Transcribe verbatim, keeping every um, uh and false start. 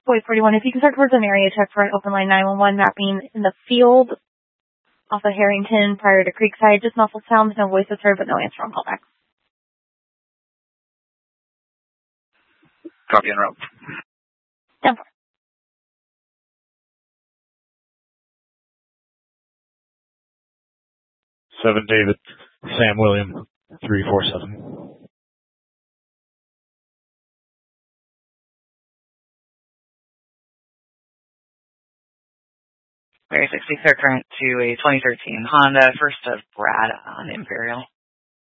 Boy forty-one, if you can start towards an area check for an open line nine one one mapping in the field off of Harrington prior to Creekside. Just muffled sounds, no voices heard, but no answer on callback. Copy en route. ten four. seven David, Sam William, three four seven. Very sixty, clear current to a twenty thirteen Honda, first of Brad on Imperial.